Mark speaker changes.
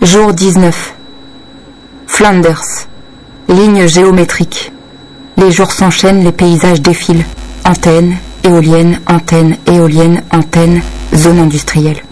Speaker 1: Jour 19. Flanders. Ligne géométrique. Les jours s'enchaînent, les paysages défilent. Antennes, éoliennes, antenne, zone industrielle.